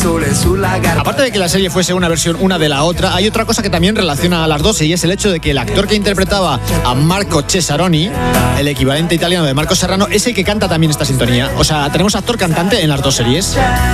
Aparte de que la serie fuese una versión una de la otra, hay otra cosa que también relaciona a las dos, y es el hecho de que el actor que interpretaba a Marco Cesaroni, el equivalente italiano de Marco Serrano, es el que canta también esta sintonía. O sea, tenemos actor cantante en las dos series.